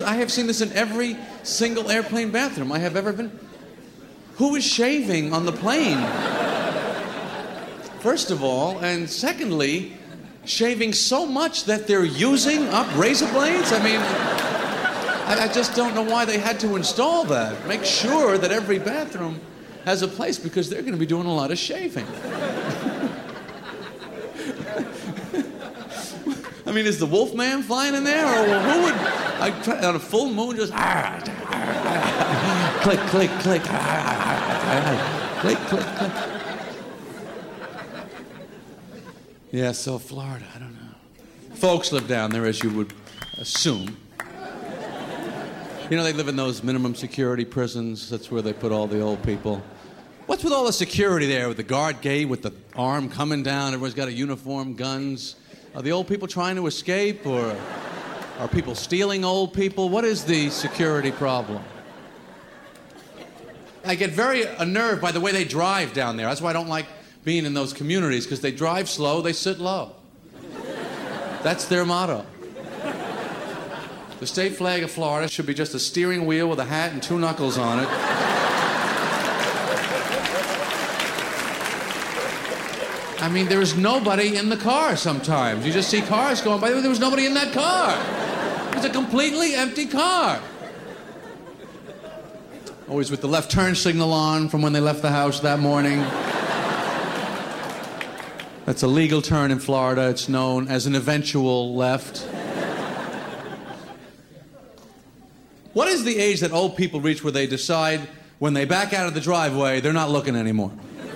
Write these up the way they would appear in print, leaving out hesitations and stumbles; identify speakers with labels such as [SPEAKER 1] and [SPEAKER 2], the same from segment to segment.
[SPEAKER 1] I have seen this in every single airplane bathroom I have ever been. Who is shaving on the plane? First of all, and secondly, shaving so much that they're using up razor blades? I mean, I just don't know why they had to install that. Make sure that every bathroom has a place, because they're going to be doing a lot of shaving. I mean, is the Wolfman flying in there? Or who would, on a full moon, just click, click, click, click, click, click. Yeah, so Florida, I don't know. Folks live down there, as you would assume. You know, they live in those minimum security prisons. That's where they put all the old people. What's with all the security there, with the guard gate, with the arm coming down? Everyone's got a uniform, guns. Are the old people trying to escape, or are people stealing old people? What is the security problem? I get very unnerved by the way they drive down there. That's why I don't like being in those communities, because they drive slow, they sit low. That's their motto. The state flag of Florida should be just a steering wheel with a hat and 2 knuckles on it. I mean, there is nobody in the car sometimes. You just see cars going by. There was nobody in that car. It was a completely empty car. Always with the left turn signal on from when they left the house that morning. That's a legal turn in Florida. It's known as an eventual left. What is the age that old people reach where they decide when they back out of the driveway, they're not looking anymore?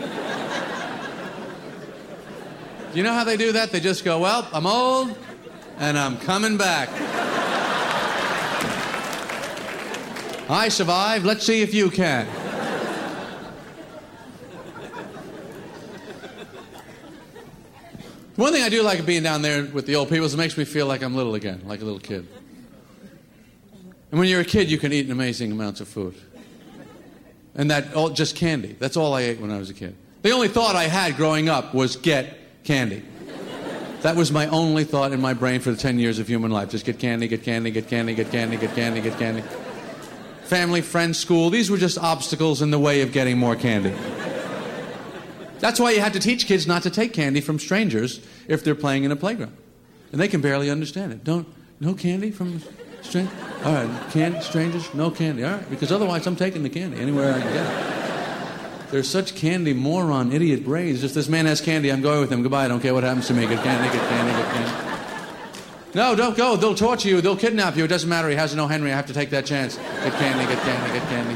[SPEAKER 1] You know how they do that? They just go, well, I'm old, and I'm coming back. I survived. Let's see if you can. One thing I do like being down there with the old people is it makes me feel like I'm little again, like a little kid. And when you're a kid, you can eat amazing amounts of food. And just candy. That's all I ate when I was a kid. The only thought I had growing up was get candy. That was my only thought in my brain for the 10 years of human life. Just get candy, get candy, get candy, get candy, get candy, get candy. Family, friends, school, these were just obstacles in the way of getting more candy. That's why you had to teach kids not to take candy from strangers if they're playing in a playground. And they can barely understand it. No candy from strangers? All right, strangers, no candy. All right, because otherwise I'm taking the candy anywhere I can get it. There's such candy moron, idiot brains. Just this man has candy, I'm going with him. Goodbye, I don't care what happens to me. Get candy, get candy, get candy. No, don't go. They'll torture you. They'll kidnap you. It doesn't matter. He has no Henry. I have to take that chance. Get candy, get candy, get candy.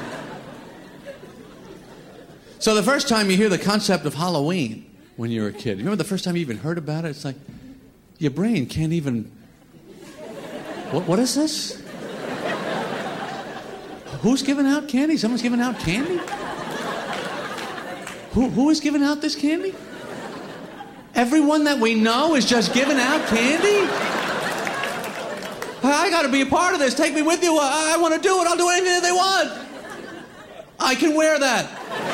[SPEAKER 1] So the first time you hear the concept of Halloween when you're a kid, you remember the first time you even heard about it? It's like, your brain can't even... What is this? Who's giving out candy? Someone's giving out candy? Who is giving out this candy? Everyone that we know is just giving out candy? I got to be a part of this. Take me with you. I want to do it. I'll do anything that they want. I can wear that.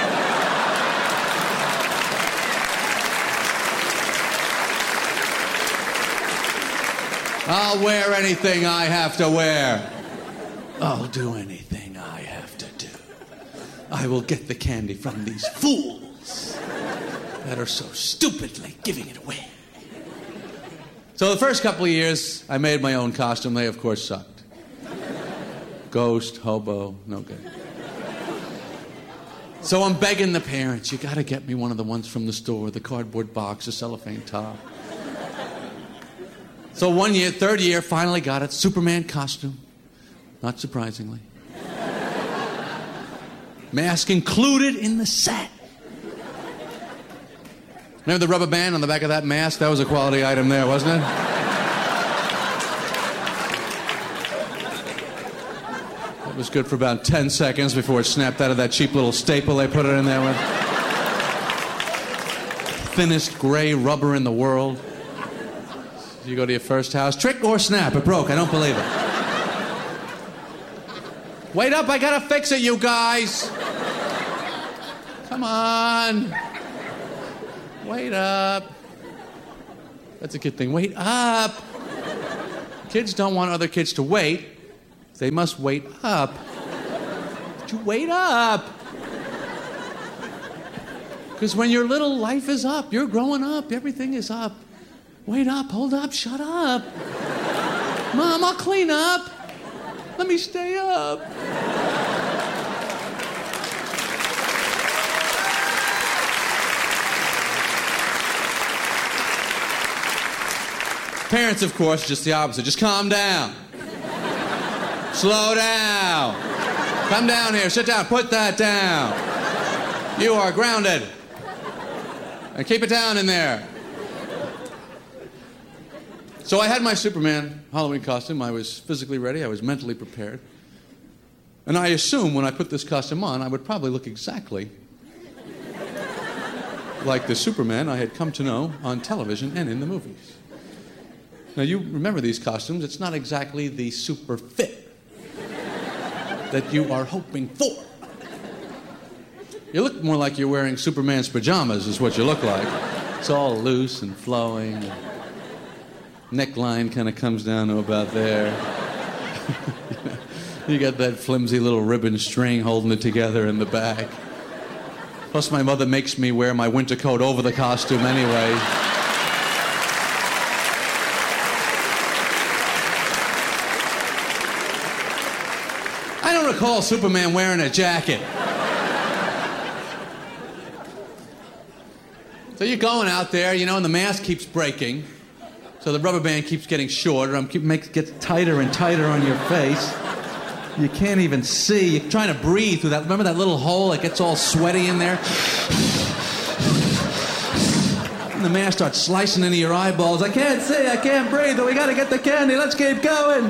[SPEAKER 1] I'll wear anything I have to wear. I'll do anything I have to do. I will get the candy from these fools that are so stupidly giving it away. So the first couple of years, I made my own costume. They, of course, sucked. Ghost, hobo, no good. So I'm begging the parents, you got to get me one of the ones from the store, the cardboard box, the cellophane top. So 1 year, third year, finally got it. Superman costume. Not surprisingly. Mask included in the set. Remember the rubber band on the back of that mask? That was a quality item there, wasn't it? It was good for about 10 seconds before it snapped out of that cheap little staple they put it in there with. Thinnest gray rubber in the world. You go to your first house. Trick or snap? It broke. I don't believe it. Wait up. I gotta fix it, you guys. Come on. Wait up. That's a kid thing. Wait up. Kids don't want other kids to wait. They must wait up. But you wait up. Because when you're little, life is up. You're growing up. Everything is up. Wait up, hold up, shut up. Mom, I'll clean up. Let me stay up. Parents, of course, just the opposite. Just calm down. Slow down. Come down here, sit down, put that down. You are grounded. And keep it down in there. So I had my Superman Halloween costume. I was physically ready. I was mentally prepared. And I assumed when I put this costume on, I would probably look exactly like the Superman I had come to know on television and in the movies. Now, you remember these costumes. It's not exactly the super fit that you are hoping for. You look more like you're wearing Superman's pajamas is what you look like. It's all loose and flowing. Neckline kind of comes down to about there. You got that flimsy little ribbon string holding it together in the back. Plus, my mother makes me wear my winter coat over the costume anyway. I don't recall Superman wearing a jacket. So you're going out there, you know, and the mask keeps breaking. So the rubber band keeps getting shorter. Gets tighter and tighter on your face. You can't even see. You're trying to breathe through that. Remember that little hole that gets all sweaty in there? And the mask starts slicing into your eyeballs. I can't see. I can't breathe. But we got to get the candy. Let's keep going.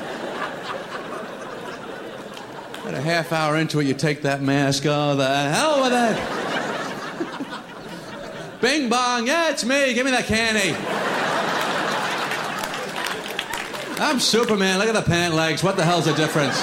[SPEAKER 1] About a half hour into it, you take that mask. Oh, the hell with it. Bing bong. Yeah, it's me. Give me that candy. I'm Superman. Look at the pant legs. What the hell's the difference?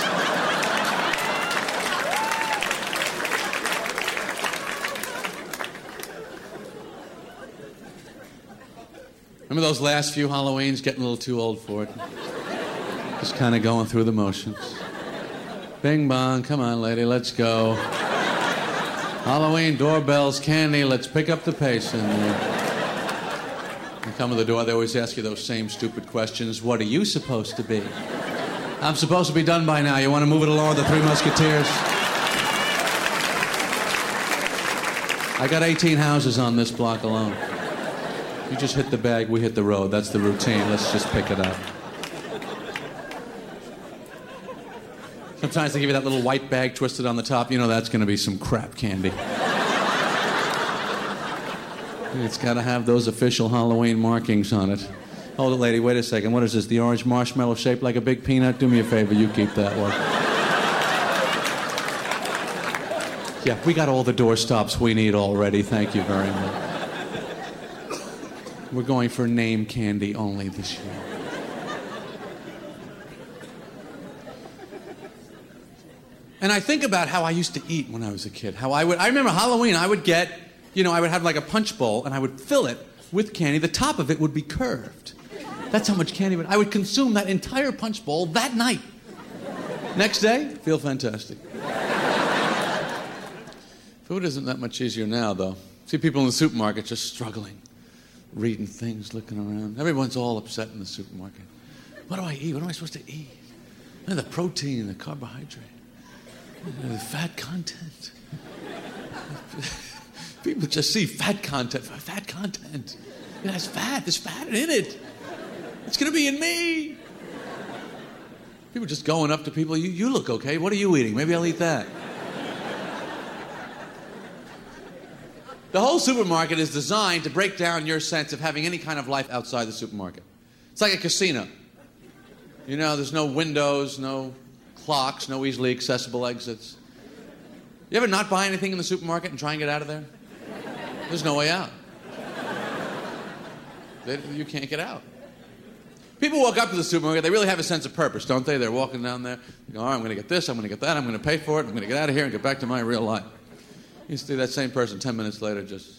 [SPEAKER 1] Remember those last few Halloweens? Getting a little too old for it. Just kind of going through the motions. Bing bong. Come on, lady. Let's go. Halloween, doorbells, candy. Let's pick up the pace in there. You come to the door, they always ask you those same stupid questions. What are you supposed to be? I'm supposed to be done by now. You want to move it along with the Three Musketeers? I got 18 houses on this block alone. You just hit the bag, we hit the road. That's the routine. Let's just pick it up. Sometimes they give you that little white bag twisted on the top. You know that's going to be some crap candy. It's got to have those official Halloween markings on it. Hold it, lady. Wait a second. What is this? The orange marshmallow shaped like a big peanut? Do me a favor. You keep that one. Yeah, we got all the door stops we need already. Thank you very much. We're going for name candy only this year. And I think about how I used to eat when I was a kid. I remember Halloween, I would get... You know, I would have like a punch bowl, and I would fill it with candy. The top of it would be curved. That's how much candy I would consume that entire punch bowl that night. Next day, feel fantastic. Food isn't that much easier now, though. See people in the supermarket just struggling, reading things, looking around. Everyone's all upset in the supermarket. What do I eat? What am I supposed to eat? The protein, the carbohydrate, the fat content. People just see fat content. Fat content. It has fat. There's fat in it. It's going to be in me. People just going up to people. You look okay. What are you eating? Maybe I'll eat that. The whole supermarket is designed to break down your sense of having any kind of life outside the supermarket. It's like a casino. You know, there's no windows, no clocks, no easily accessible exits. You ever not buy anything in the supermarket and try and get out of there? There's no way out. You can't get out. People walk up to the supermarket, they really have a sense of purpose, don't they? They're walking down there, they go, all right, I'm going to get this, I'm going to get that, I'm going to pay for it, I'm going to get out of here and get back to my real life. You see that same person 10 minutes later just...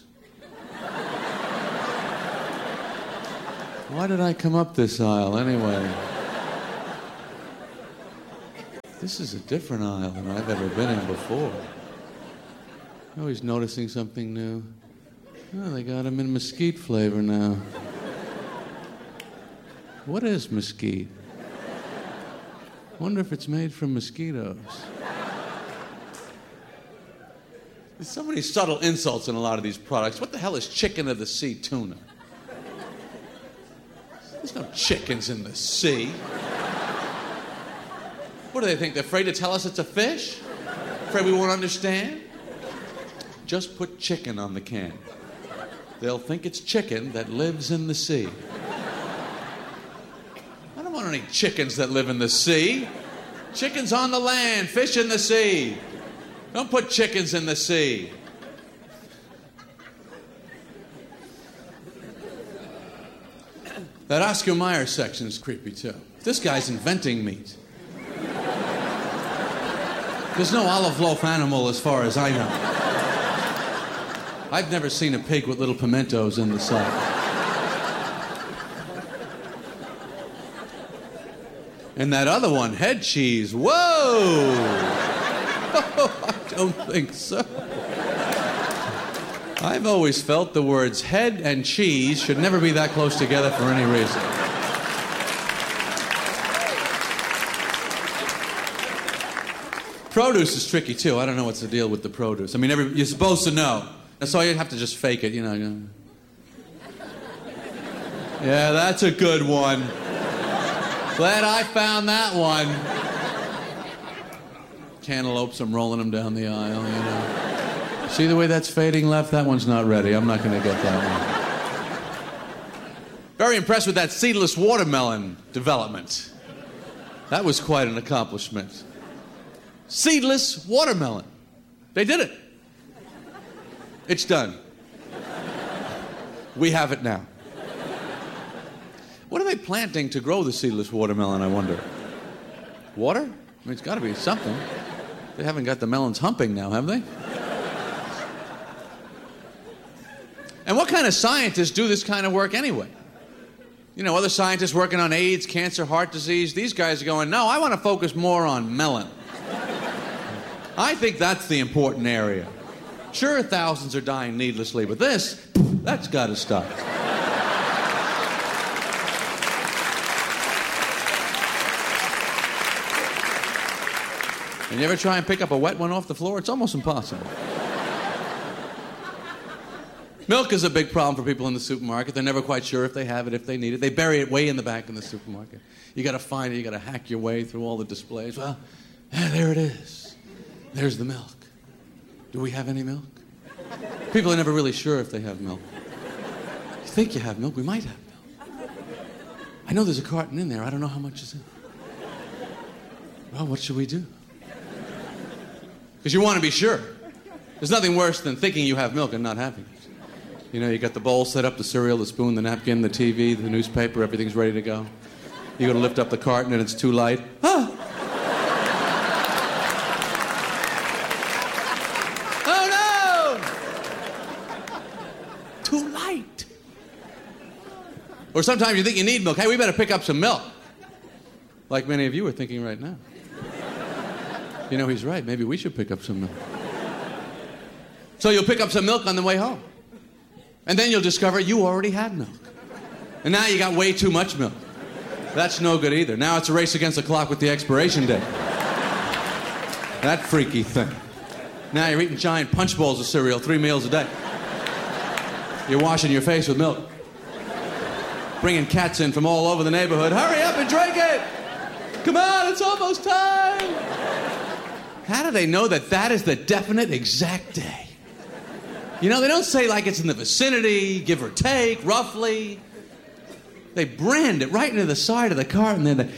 [SPEAKER 1] Why did I come up this aisle anyway? This is a different aisle than I've ever been in before. I'm always noticing something new. Oh, they got them in mesquite flavor now. What is mesquite? Wonder if it's made from mosquitoes. There's so many subtle insults in a lot of these products. What the hell is chicken of the sea tuna? There's no chickens in the sea. What do they think? They're afraid to tell us it's a fish? Afraid we won't understand? Just put chicken on the can. They'll think it's chicken that lives in the sea. I don't want any chickens that live in the sea. Chickens on the land, fish in the sea. Don't put chickens in the sea. That Oscar Mayer section is creepy, too. This guy's inventing meat. There's no olive loaf animal as far as I know. I've never seen a pig with little pimentos in the side. And that other one, head cheese, whoa! Oh, I don't think so. I've always felt the words head and cheese should never be that close together for any reason. Produce is tricky, too. I don't know what's the deal with the produce. I mean, you're supposed to know. So you have to just fake it, you know. Yeah, that's a good one. Glad I found that one. Cantaloupes, I'm rolling them down the aisle, you know. See the way that's fading left? That one's not ready. I'm not going to get that one. Very impressed with that seedless watermelon development. That was quite an accomplishment. Seedless watermelon. They did it. It's done. We have it now. What are they planting to grow the seedless watermelon, I wonder? Water? I mean, it's got to be something. They haven't got the melons humping now, have they? And what kind of scientists do this kind of work anyway? You know, other scientists working on AIDS, cancer, heart disease, these guys are going, no, I want to focus more on melon. I think that's the important area. Sure, thousands are dying needlessly, but that's got to stop. And you ever try and pick up a wet one off the floor? It's almost impossible. Milk is a big problem for people in the supermarket. They're never quite sure if they have it, if they need it. They bury it way in the back in the supermarket. You got to find it. You got to hack your way through all the displays. Well, there it is. There's the milk. Do we have any milk? People are never really sure if they have milk. You think you have milk? We might have milk. I know there's a carton in there. I don't know how much is in it. Well, what should we do? Because you want to be sure. There's nothing worse than thinking you have milk and not having it. You know, you got the bowl set up, the cereal, the spoon, the napkin, the TV, the newspaper, everything's ready to go. You go to lift up the carton and it's too light. Ah! Too light. Or sometimes you think you need milk. Hey, we better pick up some milk. Like many of you are thinking right now. You know, he's right. Maybe we should pick up some milk. So you'll pick up some milk on the way home. And then you'll discover you already had milk. And now you got way too much milk. That's no good either. Now it's a race against the clock with the expiration date. That freaky thing. Now you're eating giant punch bowls of cereal 3 meals a day. You're washing your face with milk. Bringing cats in from all over the neighborhood. Hurry up and drink it! Come on, it's almost time! How do they know that that is the definite exact day? You know, they don't say like it's in the vicinity, give or take, roughly. They brand it right into the side of the cart and then they...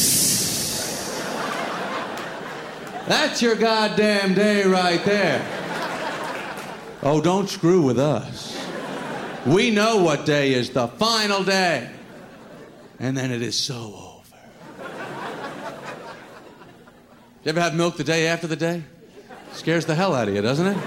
[SPEAKER 1] That's your goddamn day right there. Oh, don't screw with us. We know what day is the final day. And then it is so over. You ever have milk the day after the day? Scares the hell out of you, doesn't it?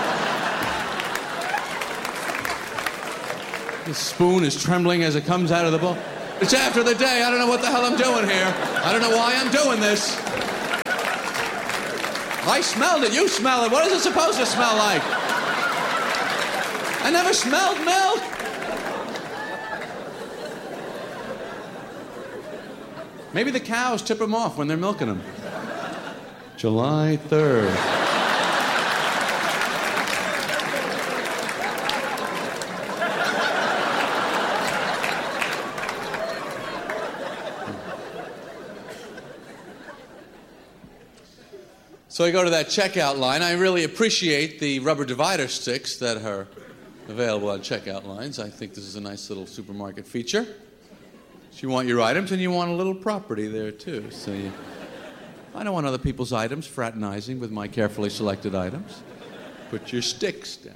[SPEAKER 1] The spoon is trembling as it comes out of the bowl. It's after the day. I don't know what the hell I'm doing here. I don't know why I'm doing this. I smelled it. You smell it. What is it supposed to smell like? I never smelled milk. Maybe the cows tip them off when they're milking them. July 3rd. So I go to that checkout line. I really appreciate the rubber divider sticks that are available on checkout lines. I think this is a nice little supermarket feature. So you want your items, and you want a little property there, too. So I don't want other people's items fraternizing with my carefully selected items. Put your sticks down.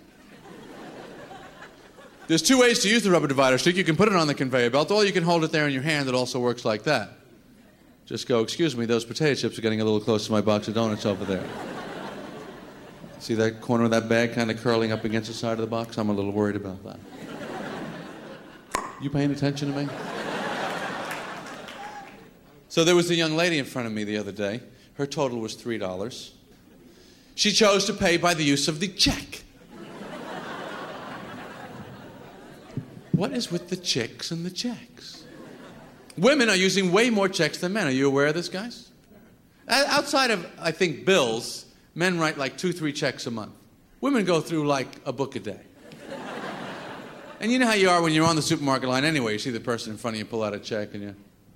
[SPEAKER 1] There's two ways to use the rubber divider stick. You can put it on the conveyor belt, or you can hold it there in your hand. It also works like that. Just go, excuse me, those potato chips are getting a little close to my box of donuts over there. See that corner of that bag kind of curling up against the side of the box? I'm a little worried about that. You paying attention to me? So there was a young lady in front of me the other day. Her total was $3. She chose to pay by the use of the check. What is with the chicks and the checks? Women are using way more checks than men. Are you aware of this, guys? Outside of, I think, bills, men write like 2-3 checks a month. Women go through like a book a day. And you know how you are when you're on the supermarket line anyway. You see the person in front of you pull out a check and you...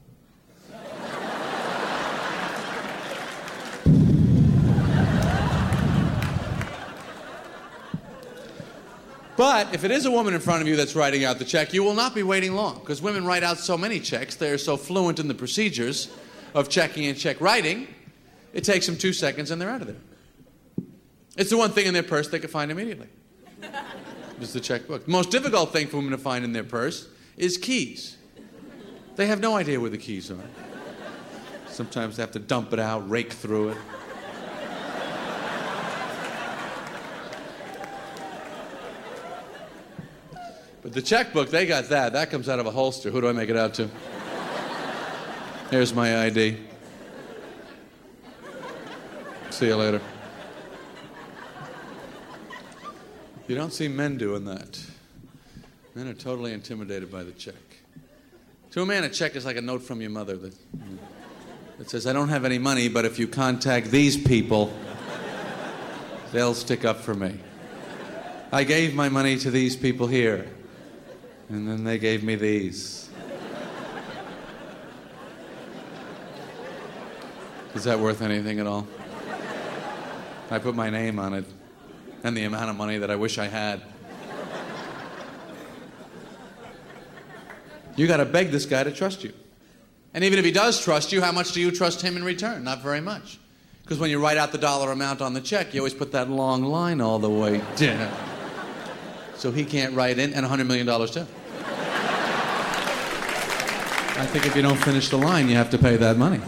[SPEAKER 1] But if it is a woman in front of you that's writing out the check, you will not be waiting long, because women write out so many checks, they're so fluent in the procedures of checking and check writing, it takes them 2 seconds and they're out of there. It's the one thing in their purse they can find immediately. It's the checkbook. The most difficult thing for women to find in their purse is keys. They have no idea where the keys are. Sometimes they have to dump it out, rake through it. But the checkbook, they got that. That comes out of a holster. Who do I make it out to? Here's my ID. See you later. You don't see men doing that. Men are totally intimidated by the check. To a man, a check is like a note from your mother that says, I don't have any money, but if you contact these people, they'll stick up for me. I gave my money to these people here. And then they gave me these. Is that worth anything at all? I put my name on it and the amount of money that I wish I had. You got to beg this guy to trust you. And even if he does trust you, how much do you trust him in return? Not very much. Because when you write out the dollar amount on the check, you always put that long line all the way down. So he can't write in, and $100 million too. I think if you don't finish the line, you have to pay that money.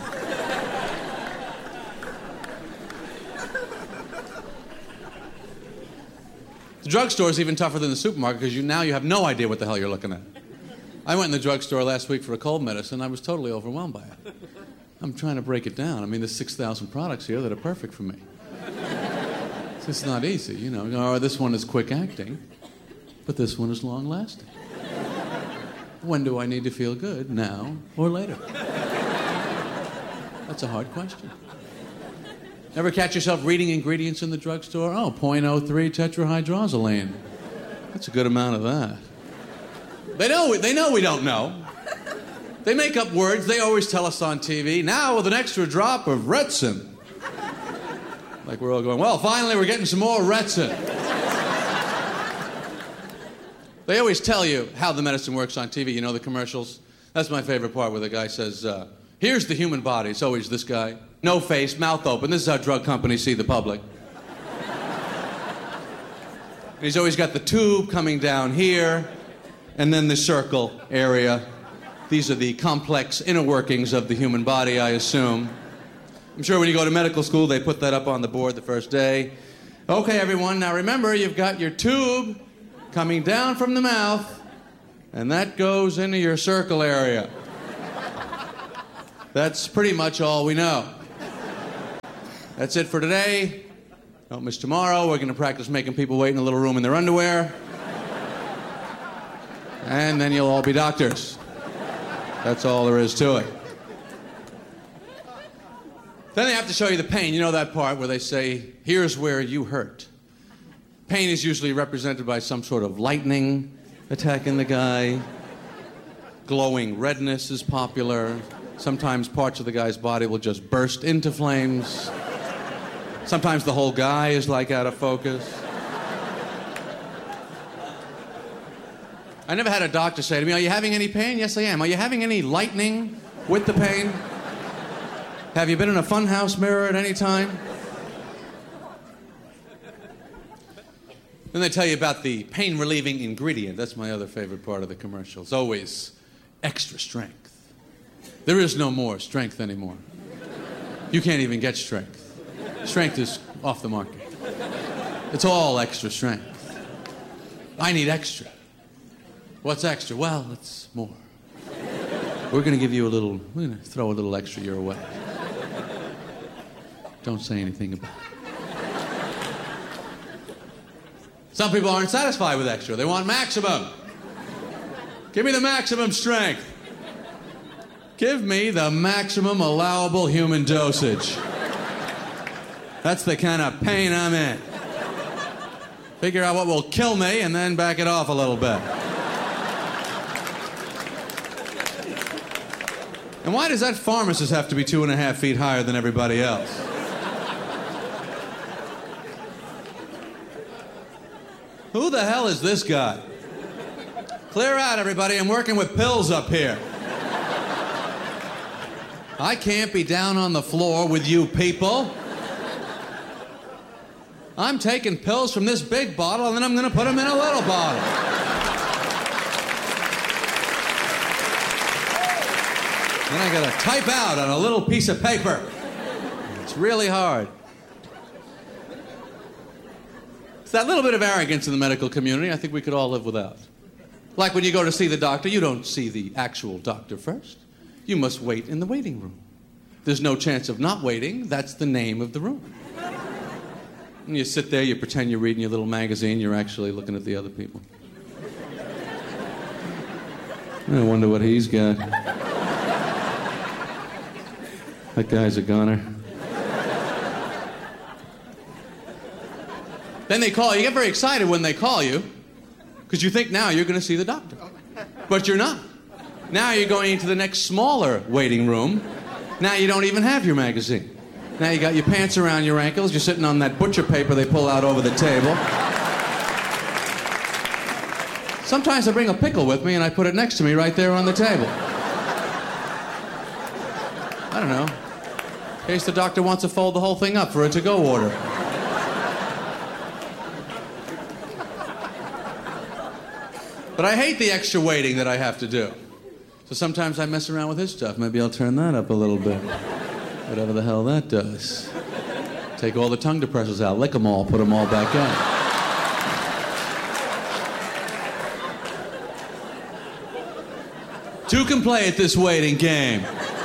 [SPEAKER 1] The drugstore is even tougher than the supermarket because now you have no idea what the hell you're looking at. I went in the drugstore last week for a cold medicine. I was totally overwhelmed by it. I'm trying to break it down. I mean, there's 6,000 products here that are perfect for me. It's not easy, you know. Oh, this one is quick acting, but this one is long lasting. When do I need to feel good, now or later? That's a hard question. Ever catch yourself reading ingredients in the drugstore? Oh, 0.03 tetrahydrozoline. That's a good amount of that. They know we don't know. They make up words. They always tell us on TV, now with an extra drop of Retsin. Like we're all going, well, finally we're getting some more Retsin. They always tell you how the medicine works on TV. You know the commercials? That's my favorite part where the guy says, here's the human body. It's always this guy. No face, mouth open. This is how drug companies see the public. And he's always got the tube coming down here, and then the circle area. These are the complex inner workings of the human body, I assume. I'm sure when you go to medical school, they put that up on the board the first day. Okay, everyone, now remember, you've got your tube coming down from the mouth, and that goes into your circle area. That's pretty much all we know. That's it for today. Don't miss tomorrow. We're going to practice making people wait in a little room in their underwear. And then you'll all be doctors. That's all there is to it. Then they have to show you the pain. You know that part where they say, here's where you hurt. Pain is usually represented by some sort of lightning attacking the guy. Glowing redness is popular. Sometimes parts of the guy's body will just burst into flames. Sometimes the whole guy is like out of focus. I never had a doctor say to me, are you having any pain? Yes, I am. Are you having any lightning with the pain? Have you been in a funhouse mirror at any time? Then they tell you about the pain-relieving ingredient. That's my other favorite part of the commercials. Always extra strength. There is no more strength anymore. You can't even get strength. Strength is off the market. It's all extra strength. I need extra. What's extra? Well, it's more. We're going to throw a little extra your way. Don't say anything about it. Some people aren't satisfied with extra. They want maximum. Give me the maximum strength. Give me the maximum allowable human dosage. That's the kind of pain I'm in. Figure out what will kill me and then back it off a little bit. And why does that pharmacist have to be 2.5 feet higher than everybody else? Who the hell is this guy? Clear out, everybody. I'm working with pills up here. I can't be down on the floor with you people. I'm taking pills from this big bottle, and then I'm going to put them in a little bottle. Then I got to type out on a little piece of paper. It's really hard. It's that little bit of arrogance in the medical community I think we could all live without. Like when you go to see the doctor, you don't see the actual doctor first. You must wait in the waiting room. There's no chance of not waiting. That's the name of the room. And you sit there, you pretend you're reading your little magazine, you're actually looking at the other people. I wonder what he's got. That guy's a goner. Then they call you. You get very excited when they call you because you think now you're going to see the doctor. But you're not. Now you're going into the next smaller waiting room. Now you don't even have your magazine. Now you got your pants around your ankles. You're sitting on that butcher paper they pull out over the table. Sometimes I bring a pickle with me and I put it next to me right there on the table. I don't know. In case the doctor wants to fold the whole thing up for a to-go order. But I hate the extra waiting that I have to do. So sometimes I mess around with his stuff. Maybe I'll turn that up a little bit. Whatever the hell that does. Take all the tongue depressors out, lick them all, put them all back in. Two can play at this waiting game.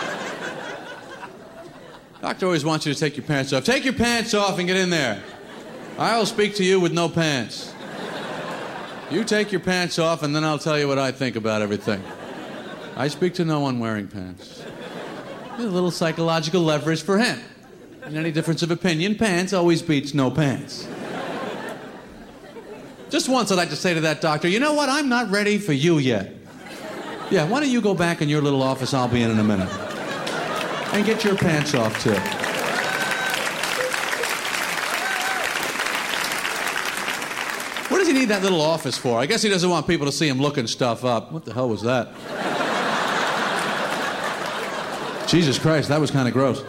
[SPEAKER 1] Doctor always wants you to take your pants off. Take your pants off and get in there. I'll speak to you with no pants. You take your pants off and then I'll tell you what I think about everything. I speak to no one wearing pants. There's a little psychological leverage for him. In any difference of opinion, pants always beats no pants. Just once I'd like to say to that doctor, you know what, I'm not ready for you yet. Yeah, why don't you go back in your little office, I'll be in a minute. And get your pants off, too. What does he need that little office for? I guess he doesn't want people to see him looking stuff up. What the hell was that? Jesus Christ, that was kind of gross.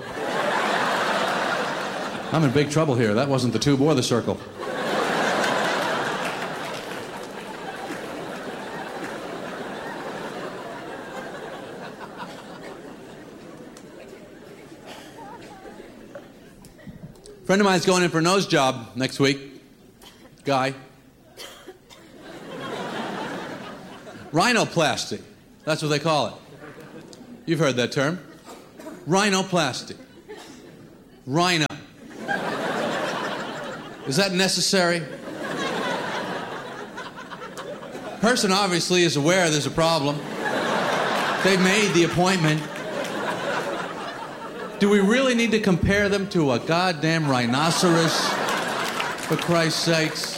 [SPEAKER 1] I'm in big trouble here. That wasn't the tube or the circle. A friend of mine's going in for a nose job next week. Guy. Rhinoplasty. That's what they call it. You've heard that term. Rhinoplasty. Rhino. Is that necessary? Person obviously is aware there's a problem. They've made the appointment. Do we really need to compare them to a goddamn rhinoceros? For Christ's sakes.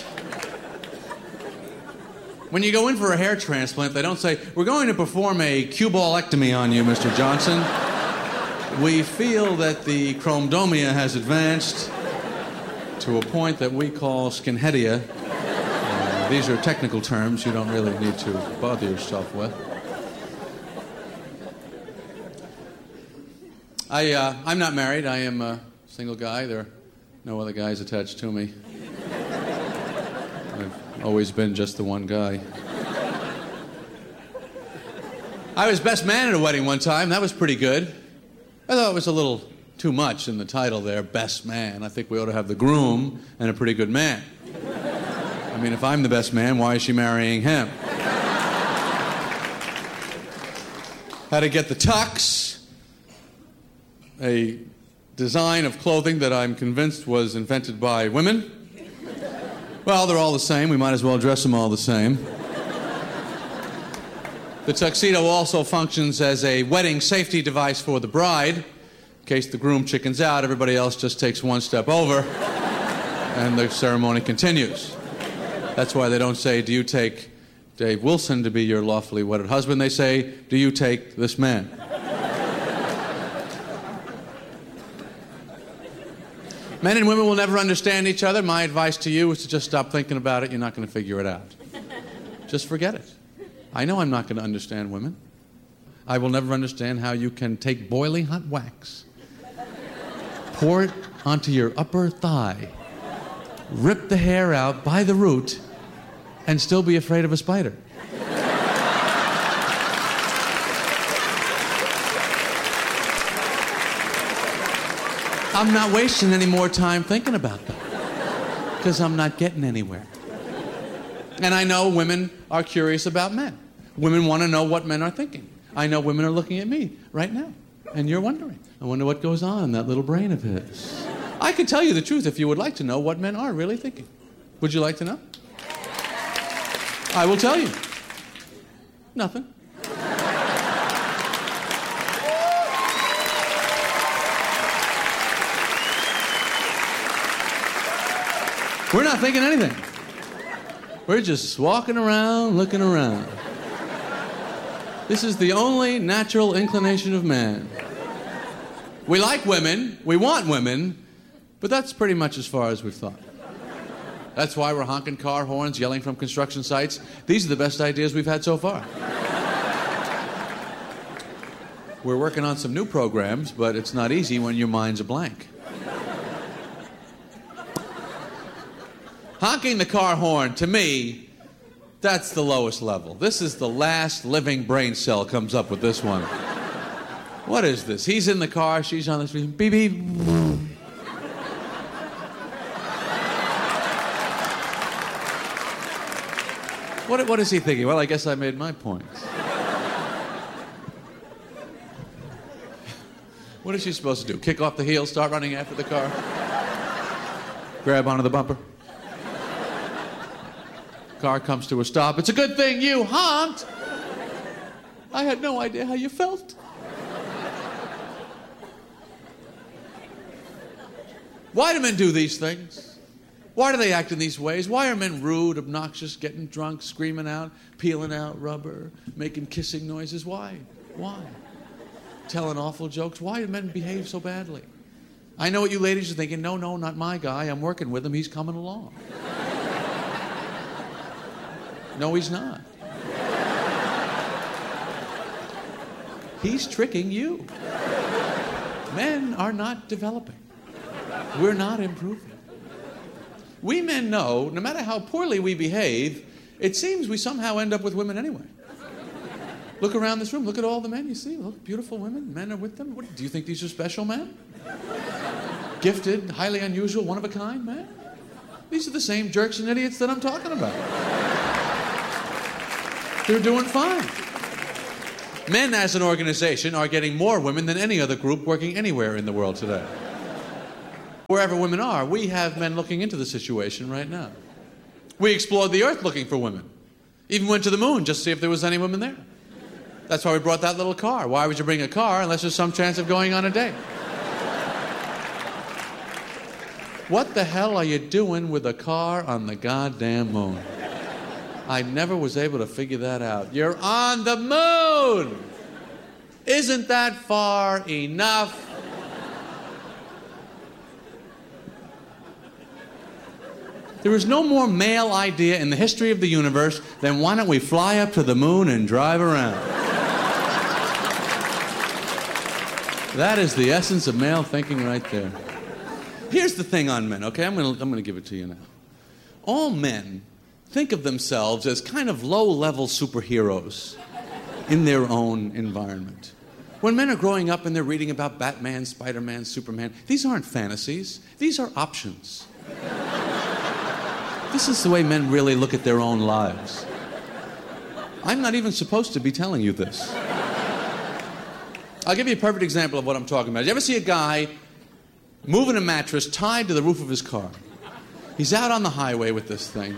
[SPEAKER 1] When you go in for a hair transplant, they don't say, we're going to perform a cuballectomy on you, Mr. Johnson. We feel that the chromodomia has advanced to a point that we call skinheadia. These are technical terms you don't really need to bother yourself with. I'm not married. I am a single guy. There are no other guys attached to me. I've always been just the one guy. I was best man at a wedding one time. That was pretty good. I thought it was a little too much in the title there, best man. I think we ought to have the groom and a pretty good man. I mean, if I'm the best man, why is she marrying him? Had to get the tux, a design of clothing that I'm convinced was invented by women. Well, they're all the same. We might as well dress them all the same. The tuxedo also functions as a wedding safety device for the bride. In case the groom chickens out, everybody else just takes one step over, and the ceremony continues. That's why they don't say, do you take Dave Wilson to be your lawfully wedded husband? They say, do you take this man? Men and women will never understand each other. My advice to you is to just stop thinking about it. You're not going to figure it out. Just forget it. I know I'm not going to understand women. I will never understand how you can take boiling hot wax, pour it onto your upper thigh, rip the hair out by the root, and still be afraid of a spider. I'm not wasting any more time thinking about that, because I'm not getting anywhere. And I know women are curious about men. Women want to know what men are thinking. I know women are looking at me right now, and you're wondering, I wonder what goes on in that little brain of his. I can tell you the truth if you would like to know what men are really thinking. Would you like to know? I will tell you. Nothing. We're not thinking anything. We're just walking around, looking around. This is the only natural inclination of man. We like women, we want women, but that's pretty much as far as we've thought. That's why we're honking car horns, yelling from construction sites. These are the best ideas we've had so far. We're working on some new programs, but it's not easy when your mind's a blank. Honking the car horn, to me, that's the lowest level. This is the last living brain cell comes up with this one. What is this? He's in the car, she's on the street. Beep, beep. What is he thinking? Well, I guess I made my point. What is she supposed to do? Kick off the heel, start running after the car? Grab onto the bumper? Car comes to a stop. It's a good thing you honked. I had no idea how you felt. Why do men do these things? Why do they act in these ways? Why are men rude, obnoxious, getting drunk, screaming out, peeling out rubber, making kissing noises? Why? Why? Telling awful jokes? Why do men behave so badly? I know what you ladies are thinking. No, not my guy. I'm working with him. He's coming along. No, he's not. He's tricking you. Men are not developing. We're not improving. We men know, no matter how poorly we behave, it seems we somehow end up with women anyway. Look around this room. Look at all the men you see. Look, beautiful women. Men are with them. Do you think these are special men? Gifted, highly unusual, one of a kind men? These are the same jerks and idiots that I'm talking about. They're doing fine. Men as an organization are getting more women than any other group working anywhere in the world today. Wherever women are, we have men looking into the situation right now. We explored the earth looking for women. Even went to the moon just to see if there was any women there. That's why we brought that little car. Why would you bring a car unless there's some chance of going on a date? What the hell are you doing with a car on the goddamn moon? I never was able to figure that out. You're on the moon! Isn't that far enough? There is no more male idea in the history of the universe than why don't we fly up to the moon and drive around? That is the essence of male thinking right there. Here's the thing on men, okay? I'm gonna give it to you now. All men think of themselves as kind of low-level superheroes in their own environment. When men are growing up and they're reading about Batman, Spider-Man, Superman, these aren't fantasies. These are options. This is the way men really look at their own lives. I'm not even supposed to be telling you this. I'll give you a perfect example of what I'm talking about. You ever see a guy moving a mattress tied to the roof of his car? He's out on the highway with this thing.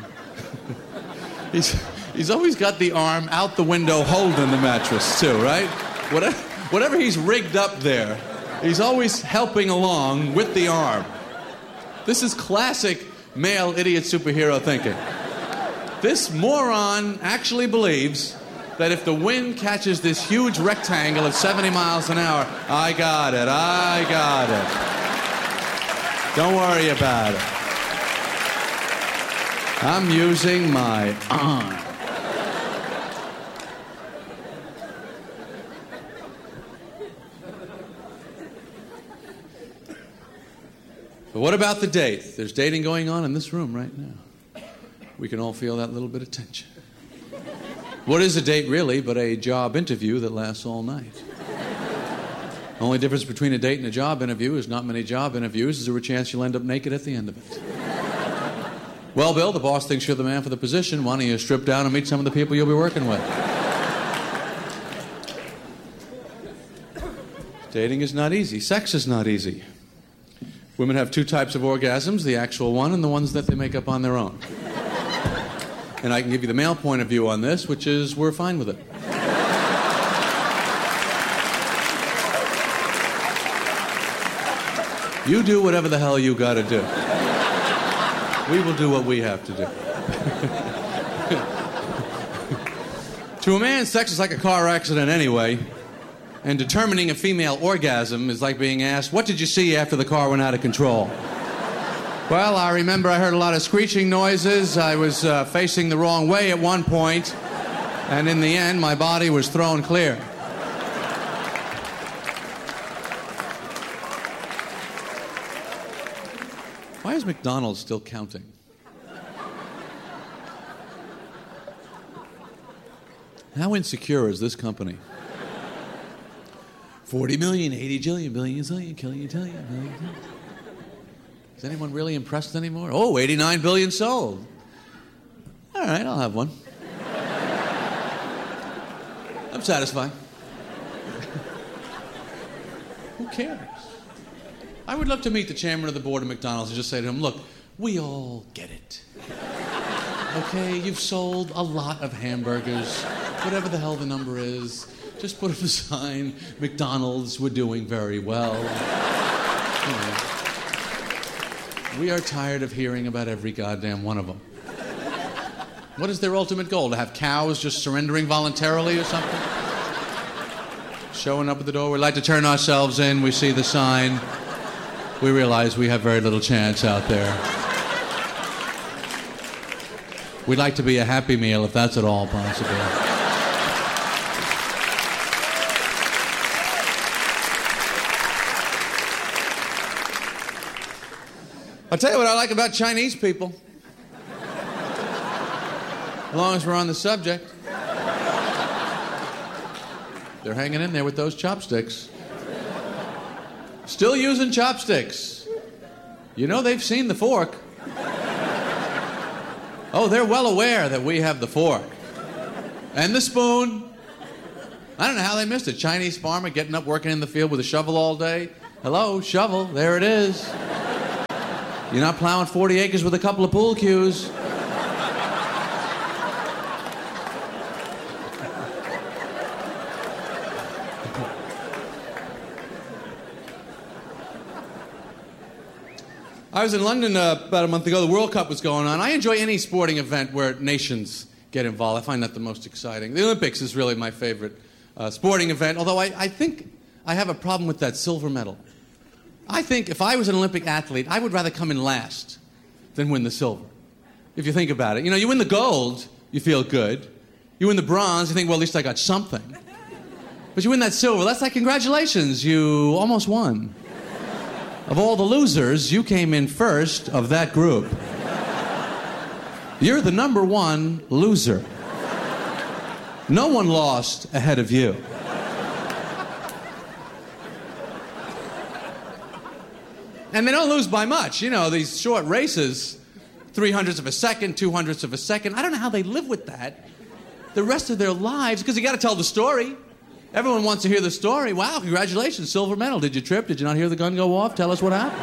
[SPEAKER 1] He's always got the arm out the window holding the mattress too, right? Whatever he's rigged up there, he's always helping along with the arm. This is classic male idiot superhero thinking. This moron actually believes that if the wind catches this huge rectangle at 70 miles an hour, I got it. Don't worry about it. I'm using my arm. But what about the date? There's dating going on in this room right now. We can all feel that little bit of tension. What is a date really but a job interview that lasts all night? The only difference between a date and a job interview is not many job interviews. Is there a chance you'll end up naked at the end of it? Well, Bill, the boss thinks you're the man for the position. Why don't you strip down and meet some of the people you'll be working with? Dating is not easy. Sex is not easy. Women have two types of orgasms, the actual one and the ones that they make up on their own. And I can give you the male point of view on this, which is we're fine with it. You do whatever the hell you got to do. We will do what we have to do. To a man, sex is like a car accident anyway. And determining a female orgasm is like being asked, what did you see after the car went out of control? Well, I remember I heard a lot of screeching noises. I was facing the wrong way at one point. And in the end, my body was thrown clear. Why is McDonald's still counting? How insecure is this company? 40 million, 80 jillion, billion, zillion, killion, tillion, billion. Is anyone really impressed anymore? Oh, 89 billion sold. All right, I'll have one. I'm satisfied. Who cares? I would love to meet the chairman of the board of McDonald's and just say to him, look, we all get it. Okay, you've sold a lot of hamburgers, whatever the hell the number is. Just put up a sign, McDonald's, we're doing very well. You know, we are tired of hearing about every goddamn one of them. What is their ultimate goal? To have cows just surrendering voluntarily or something? Showing up at the door, we'd like to turn ourselves in, we see the sign. We realize we have very little chance out there. We'd like to be a Happy Meal if that's at all possible. I'll tell you what I like about Chinese people. As long as we're on the subject. They're hanging in there with those chopsticks. Still using chopsticks. You know they've seen the fork. Oh, they're well aware that we have the fork. And the spoon. I don't know how they missed it. Chinese farmer getting up, working in the field with a shovel all day. Hello, shovel, there it is. You're not plowing 40 acres with a couple of pool cues. I was in London about a month ago. The World Cup was going on. I enjoy any sporting event where nations get involved. I find that the most exciting. The Olympics is really my favorite sporting event, although I think I have a problem with that silver medal. I think if I was an Olympic athlete, I would rather come in last than win the silver, if you think about it. You know, you win the gold, you feel good. You win the bronze, you think, well, at least I got something. But you win that silver, that's like, congratulations, you almost won. Of all the losers, you came in first of that group. You're the number one loser. No one lost ahead of you. And they don't lose by much. You know, these short races, 300ths of a second, 200ths of a second. I don't know how they live with that the rest of their lives, because you got to tell the story. Everyone wants to hear the story. Wow, congratulations, silver medal. Did you trip? Did you not hear the gun go off? Tell us what happened.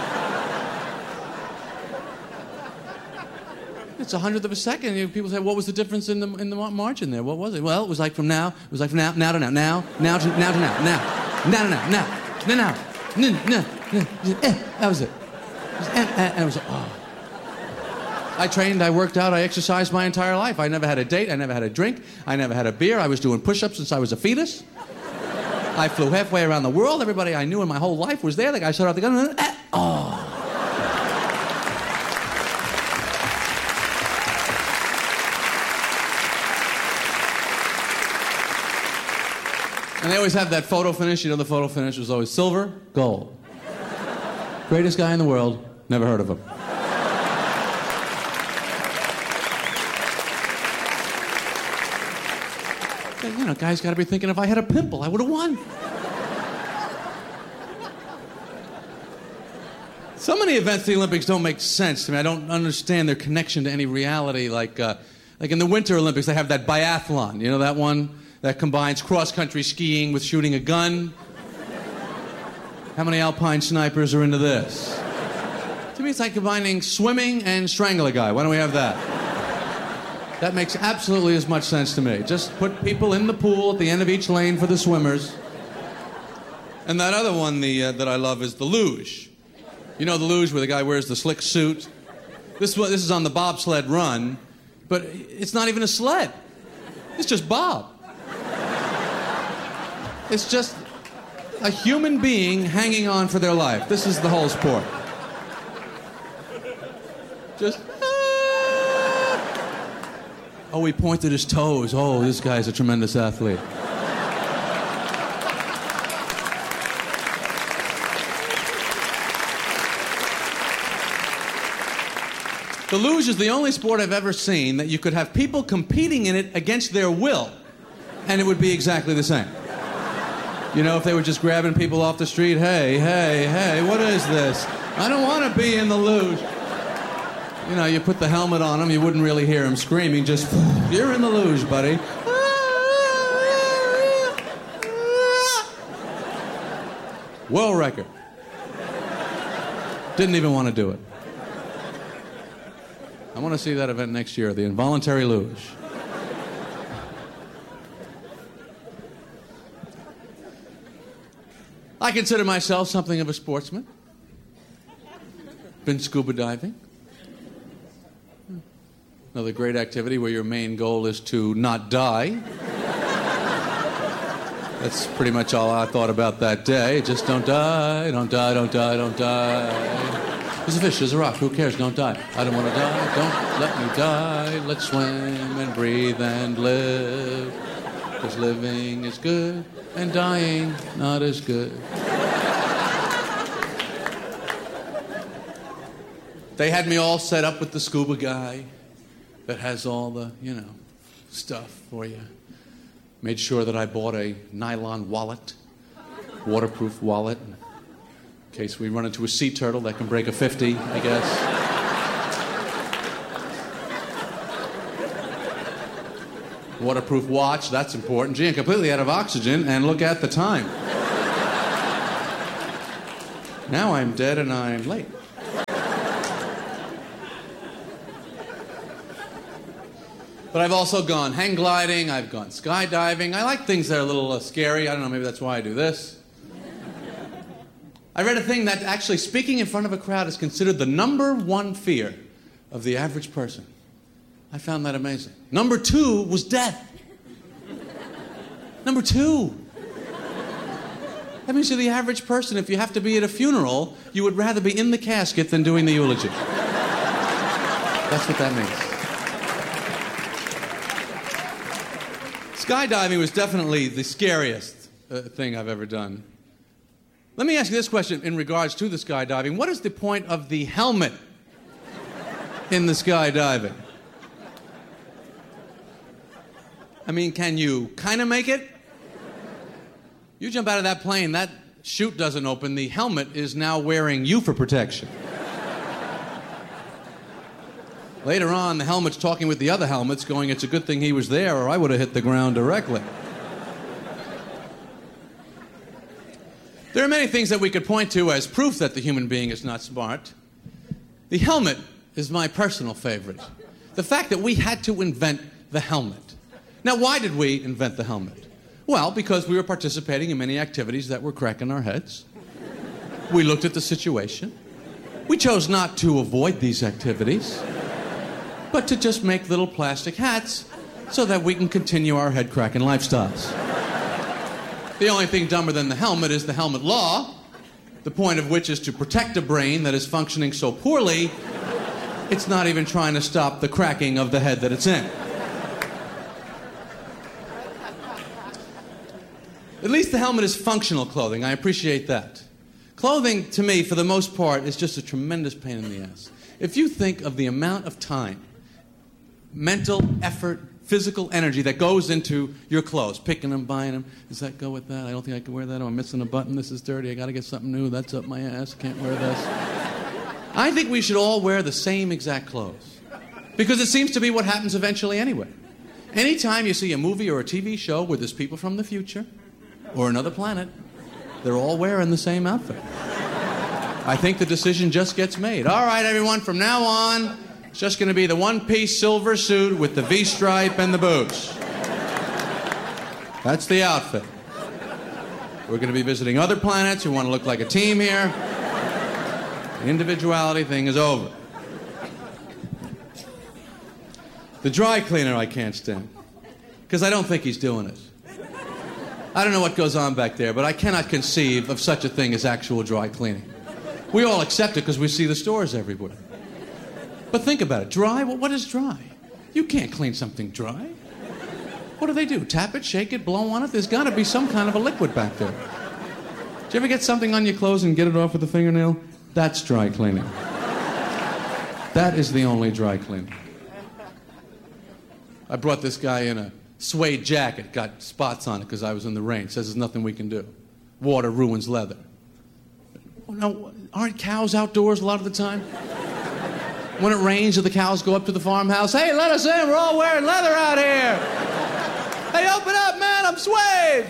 [SPEAKER 1] It's 100th of a second. People say, what was the difference in the margin there? What was it? Well, it was like from now to now to now to now to now to now. That was it. And it was, oh. I trained, I worked out, I exercised my entire life. I never had a date, I never had a drink, I never had a beer. I was doing push-ups since I was a fetus. I flew halfway around the world. Everybody I knew in my whole life was there. The guy shot out the gun and oh. And they always have that photo finish. You know, the photo finish was always silver, gold. Greatest guy in the world, never heard of him. You know, guys got to be thinking, if I had a pimple, I would have won. So many events at the Olympics don't make sense to me. I don't understand their connection to any reality. Like in the Winter Olympics, they have that biathlon. You know that one that combines cross-country skiing with shooting a gun? How many alpine snipers are into this? To me, it's like combining swimming and strangle a guy. Why don't we have that? That makes absolutely as much sense to me. Just put people in the pool at the end of each lane for the swimmers. And that other one that I love is the luge. You know the luge where the guy wears the slick suit? This is on the bobsled run, but it's not even a sled. It's just Bob. It's just a human being hanging on for their life. This is the whole sport. Just... Oh, he pointed his toes. Oh, this guy's a tremendous athlete. The luge is the only sport I've ever seen that you could have people competing in it against their will, and it would be exactly the same. You know, if they were just grabbing people off the street, hey, what is this? I don't want to be in the luge. You know, you put the helmet on him, you wouldn't really hear him screaming, just, you're in the luge, buddy. World record. Didn't even want to do it. I want to see that event next year, the involuntary luge. I consider myself something of a sportsman. Been scuba diving. Another great activity where your main goal is to not die. That's pretty much all I thought about that day. Just don't die, don't die, don't die, don't die. There's a fish, there's a rock, who cares? Don't die. I don't want to die, don't let me die. Let's swim and breathe and live. Because living is good and dying not as good. They had me all set up with the scuba guy that has all the, stuff for you. Made sure that I bought a nylon wallet, waterproof wallet, in case we run into a sea turtle that can break a 50, I guess. Waterproof watch, that's important. Gee, I'm completely out of oxygen, and look at the time. Now I'm dead and I'm late. But I've also gone hang gliding, I've gone skydiving. I like things that are a little scary. I don't know, maybe that's why I do this. I read a thing that actually speaking in front of a crowd is considered the #1 fear of the average person. I found that amazing. #2 was death. #2. That means you're the average person. If you have to be at a funeral, you would rather be in the casket than doing the eulogy. That's what that means. Skydiving was definitely the scariest thing I've ever done. Let me ask you this question in regards to the skydiving. What is the point of the helmet in the skydiving? I mean, can you kind of make it? You jump out of that plane, that chute doesn't open. The helmet is now wearing you for protection. Later on, the helmet's talking with the other helmets, going, it's a good thing he was there, or I would have hit the ground directly. There are many things that we could point to as proof that the human being is not smart. The helmet is my personal favorite. The fact that we had to invent the helmet. Now, why did we invent the helmet? Well, because we were participating in many activities that were cracking our heads. We looked at the situation. We chose not to avoid these activities, but to just make little plastic hats so that we can continue our head-cracking lifestyles. The only thing dumber than the helmet is the helmet law, the point of which is to protect a brain that is functioning so poorly, it's not even trying to stop the cracking of the head that it's in. At least the helmet is functional clothing. I appreciate that. Clothing, to me, for the most part, is just a tremendous pain in the ass. If you think of the amount of time, mental effort, physical energy that goes into your clothes, picking them, buying them. Does that go with that? I don't think I can wear that. Oh, I'm missing a button. This is dirty. I got to get something new. That's up my ass. Can't wear this. I think we should all wear the same exact clothes because it seems to be what happens eventually anyway. Anytime you see a movie or a TV show where there's people from the future or another planet, they're all wearing the same outfit. I think the decision just gets made. All right, everyone, from now on, it's just going to be the one-piece silver suit with the V-stripe and the boots. That's the outfit. We're going to be visiting other planets who want to look like a team here. The individuality thing is over. The dry cleaner I can't stand, because I don't think he's doing it. I don't know what goes on back there, but I cannot conceive of such a thing as actual dry cleaning. We all accept it because we see the stores everywhere. But think about it. Dry? Well, what is dry? You can't clean something dry. What do? Tap it, shake it, blow on it? There's got to be some kind of a liquid back there. Did you ever get something on your clothes and get it off with a fingernail? That's dry cleaning. That is the only dry cleaning. I brought this guy in a suede jacket, got spots on it because I was in the rain. Says there's nothing we can do. Water ruins leather. Now, aren't cows outdoors a lot of the time? When it rains, do the cows go up to the farmhouse? Hey, let us in. We're all wearing leather out here. Hey, open up, man. I'm suede.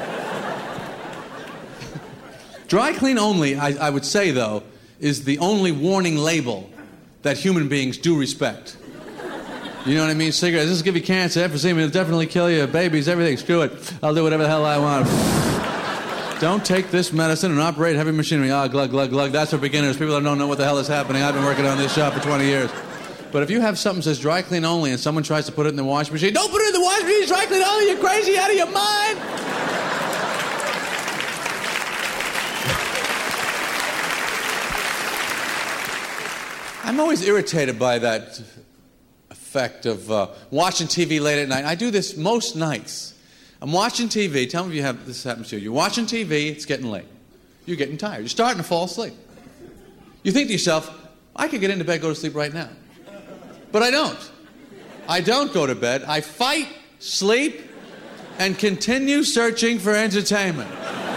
[SPEAKER 1] Dry clean only, I would say, though, is the only warning label that human beings do respect. You know what I mean? Cigarettes, this will give you cancer, emphysema, it'll definitely kill you, babies, everything. Screw it. I'll do whatever the hell I want. Don't take this medicine and operate heavy machinery. Ah, glug, glug, glug. That's for beginners. People that don't know what the hell is happening. I've been working on this shop for 20 years. But if you have something that says dry clean only and someone tries to put it in the washing machine, don't put it in the washing machine, it's dry clean only. You're crazy, out of your mind. I'm always irritated by that effect of watching TV late at night. I do this most nights. I'm watching TV. Tell me if you have this happens to you. You're watching TV. It's getting late. You're getting tired. You're starting to fall asleep. You think to yourself, I could get into bed, go to sleep right now. But I don't. I don't go to bed. I fight, sleep, and continue searching for entertainment.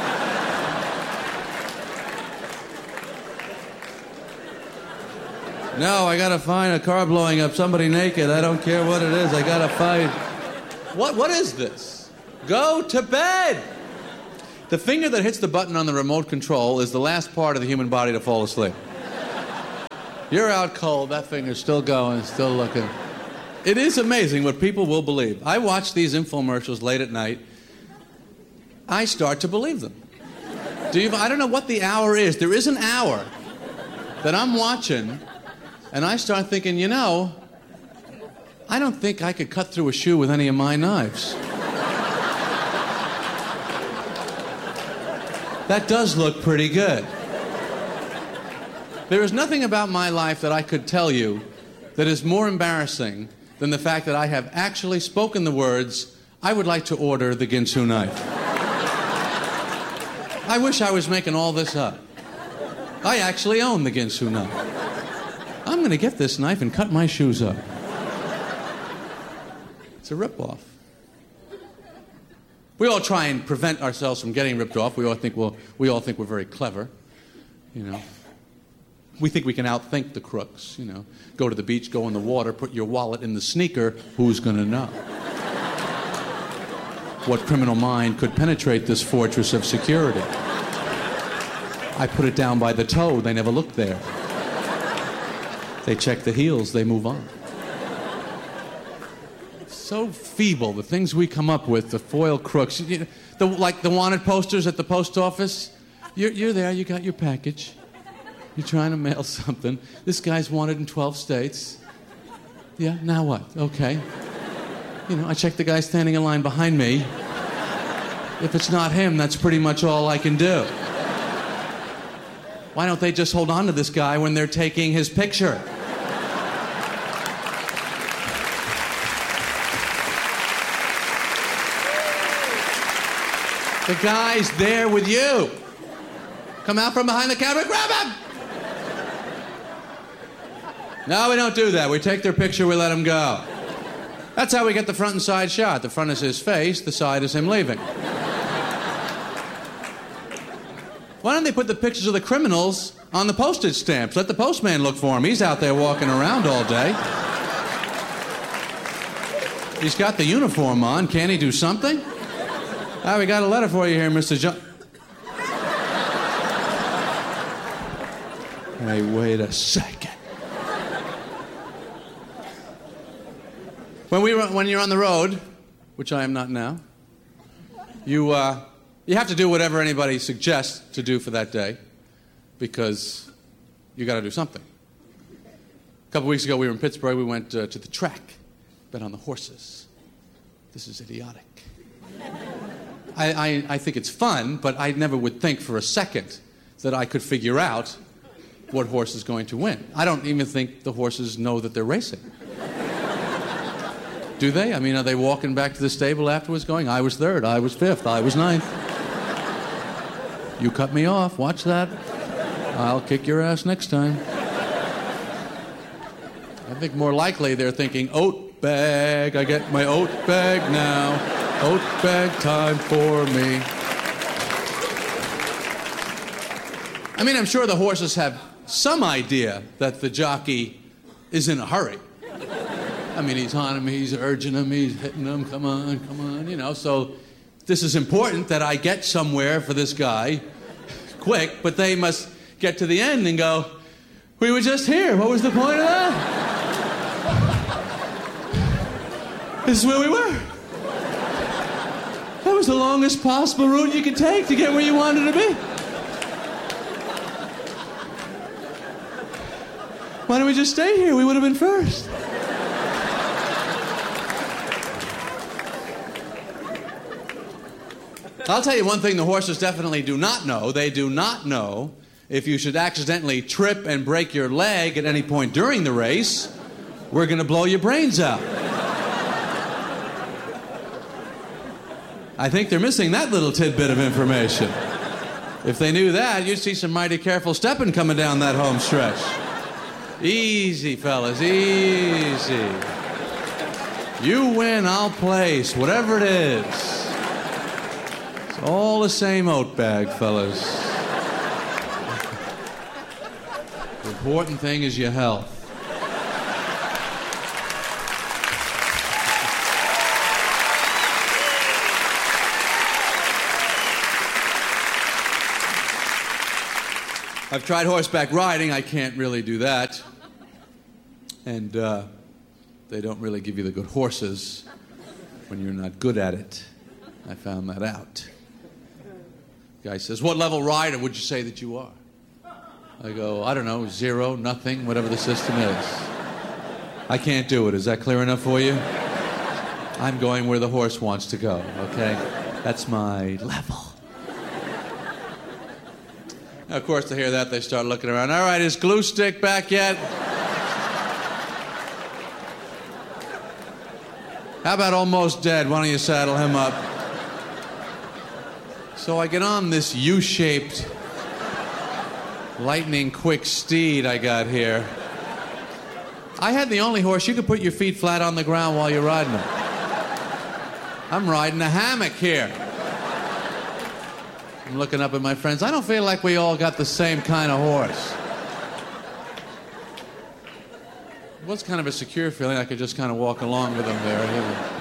[SPEAKER 1] No, I gotta find a car blowing up, somebody naked. I don't care what it is. I gotta fight. What is this? Go to bed! The finger that hits the button on the remote control is the last part of the human body to fall asleep. You're out cold. That finger's still going, still looking. It is amazing what people will believe. I watch these infomercials late at night. I start to believe them. I don't know what the hour is. There is an hour that I'm watching, and I start thinking, you know, I don't think I could cut through a shoe with any of my knives. That does look pretty good. There is nothing about my life that I could tell you that is more embarrassing than the fact that I have actually spoken the words, I would like to order the Ginsu knife. I wish I was making all this up. I actually own the Ginsu knife. I'm going to get this knife and cut my shoes up. It's a ripoff. We all try and prevent ourselves from getting ripped off. We all think we're very clever, you know. We think we can outthink the crooks, you know. Go to the beach, go in the water, put your wallet in the sneaker. Who's going to know? What criminal mind could penetrate this fortress of security? I put it down by the toe. They never looked there. They check the heels. They move on. So feeble, the things we come up with, the foil crooks. You know, like the wanted posters at the post office. You're there. You got your package. You're trying to mail something. This guy's wanted in 12 states. Yeah, now what? Okay. You know, I check the guy standing in line behind me. If it's not him, that's pretty much all I can do. Why don't they just hold on to this guy when they're taking his picture? The guy's there with you. Come out from behind the counter, grab him! No, we don't do that. We take their picture, we let him go. That's how we get the front and side shot. The front is his face, the side is him leaving. Why don't they put the pictures of the criminals on the postage stamps? Let the postman look for him. He's out there walking around all day. He's got the uniform on. Can't he do something? Ah, we got a letter for you here, Mr. John. Hey, wait a second. When you're on the road, which I am not now, you have to do whatever anybody suggests to do for that day, because you got to do something. A couple weeks ago, we were in Pittsburgh. We went to the track, bet on the horses. This is idiotic. I think it's fun, but I never would think for a second that I could figure out what horse is going to win. I don't even think the horses know that they're racing. Do they? I mean, are they walking back to the stable afterwards going, I was third, I was fifth, I was ninth. You cut me off, watch that. I'll kick your ass next time. I think more likely they're thinking, oat bag, I get my oat bag now. Oat bag time for me. I mean, I'm sure the horses have some idea that the jockey is in a hurry. I mean, he's on him, he's urging him, he's hitting him, come on, you know. So this is important that I get somewhere for this guy quick, but they must get to the end and go, we were just here. What was the point of that? This is where we were. That was the longest possible route you could take to get where you wanted to be. Why don't we just stay here? We would have been first. I'll tell you one thing the horses definitely do not know. They do not know if you should accidentally trip and break your leg at any point during the race, we're going to blow your brains out. I think they're missing that little tidbit of information. If they knew that, you'd see some mighty careful stepping coming down that home stretch. Easy, fellas, easy. You win, I'll place, whatever it is. It's all the same oat bag, fellas. The important thing is your health. I've tried horseback riding. I can't really do that. And they don't really give you the good horses when you're not good at it. I found that out. The guy says, what level rider would you say that you are? I go, I don't know, 0, nothing, whatever the system is. I can't do it. Is that clear enough for you? I'm going where the horse wants to go, okay? That's my level. Now, of course, to hear that, they start looking around. All right, is Glue Stick back yet? How about Almost Dead? Why don't you saddle him up? So I get on this U-shaped, lightning-quick steed I got here. I had the only horse you could put your feet flat on the ground while you're riding it. I'm riding a hammock here. I'm looking up at my friends. I don't feel like we all got the same kind of horse. It was kind of a secure feeling. I could just kind of walk along with them there.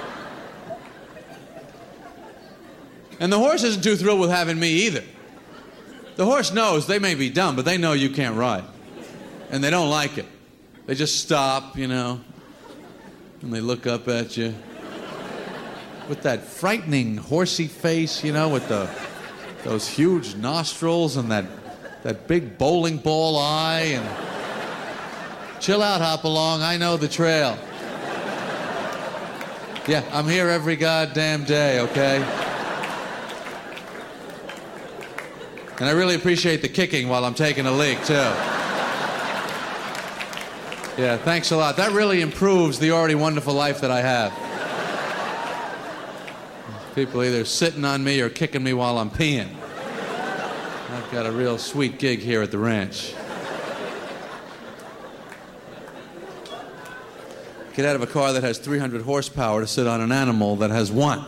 [SPEAKER 1] And the horse isn't too thrilled with having me either. The horse knows they may be dumb, but they know you can't ride. And they don't like it. They just stop, you know, and they look up at you with that frightening horsey face, you know, with those huge nostrils and that big bowling ball eye and chill out, Hopalong, I know the trail. Yeah, I'm here every goddamn day, okay? And I really appreciate the kicking while I'm taking a leak, too. Yeah, thanks a lot. That really improves the already wonderful life that I have. People either sitting on me or kicking me while I'm peeing. I've got a real sweet gig here at the ranch. Get out of a car that has 300 horsepower to sit on an animal that has 1.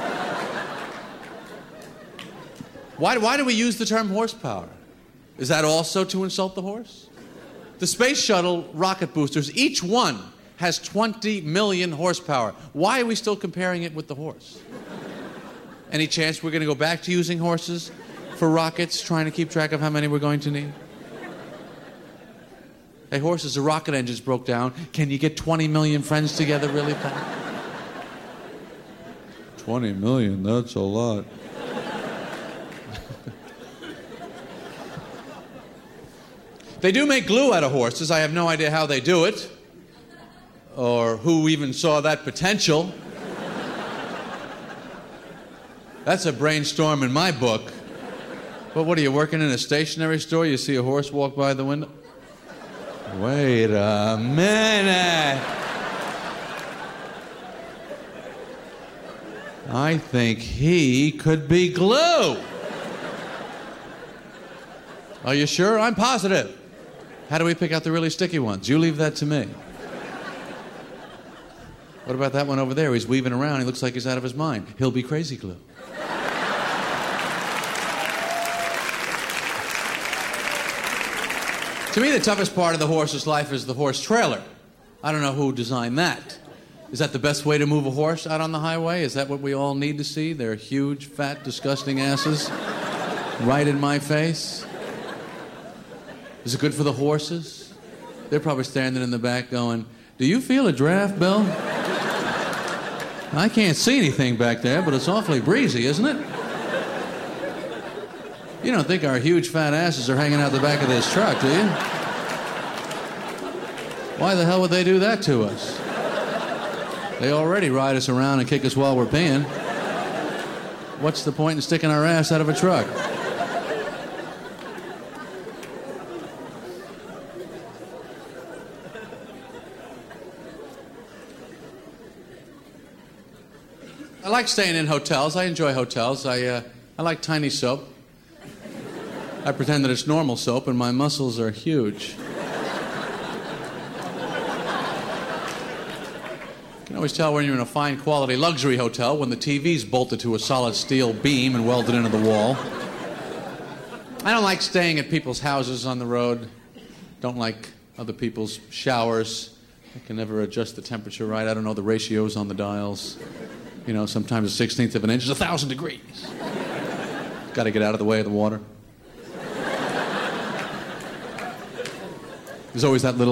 [SPEAKER 1] Why do we use the term horsepower? Is that also to insult the horse? The space shuttle rocket boosters, each one has 20 million horsepower. Why are we still comparing it with the horse? Any chance we're going to go back to using horses for rockets, trying to keep track of how many we're going to need? Hey, horses, the rocket engines broke down. Can you get 20 million friends together really fast? 20 million, that's a lot. They do make glue out of horses. I have no idea how they do it, or who even saw that potential. That's a brainstorm in my book. But what are you, working in a stationery store? You see a horse walk by the window? Wait a minute. I think he could be glue. Are you sure? I'm positive. How do we pick out the really sticky ones? You leave that to me. What about that one over there? He's weaving around. He looks like he's out of his mind. He'll be crazy glue. To me, the toughest part of the horse's life is the horse trailer. I don't know who designed that. Is that the best way to move a horse out on the highway? Is that what we all need to see? Their huge, fat, disgusting asses right in my face? Is it good for the horses? They're probably standing in the back going, do you feel a draft, Bill? I can't see anything back there, but it's awfully breezy, isn't it? You don't think our huge fat asses are hanging out the back of this truck, do you? Why the hell would they do that to us? They already ride us around and kick us while we're peeing. What's the point in sticking our ass out of a truck? I like staying in hotels. I enjoy hotels. I like tiny soap. I pretend that it's normal soap, and my muscles are huge. You can always tell when you're in a fine quality luxury hotel when the TV's bolted to a solid steel beam and welded into the wall. I don't like staying at people's houses on the road. Don't like other people's showers. I can never adjust the temperature right. I don't know the ratios on the dials. You know, sometimes a 16th of an inch is 1,000 degrees. Got to get out of the way of the water. There's always that little